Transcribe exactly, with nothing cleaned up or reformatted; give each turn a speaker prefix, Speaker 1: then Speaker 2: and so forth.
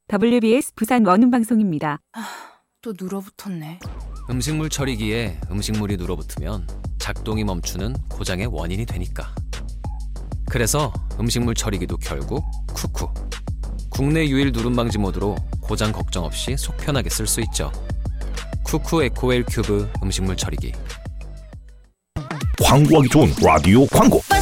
Speaker 1: 더블유비에스 부산 원음방송입니다.
Speaker 2: 아, 또 눌어붙었네.
Speaker 3: 음식물 처리기에 음식물이 눌어붙으면 작동이 멈추는 고장의 원인이 되니까. 그래서 음식물 처리기도 결국 쿠쿠. 국내 유일 누름방지 모드로 고장 걱정 없이 속 편하게 쓸 수 있죠. 쿠쿠 에코웰 큐브 음식물 처리기.
Speaker 4: 광고하기 좋은 라디오 광고.